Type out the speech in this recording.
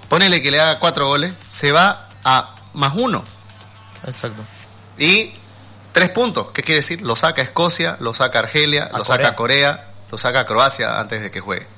ponele que le haga 4 goles, se va a +1. Exacto. Y 3 puntos. ¿Qué quiere decir? Lo saca Escocia, lo saca Argelia, lo saca Corea, lo saca Croacia antes de que juegue.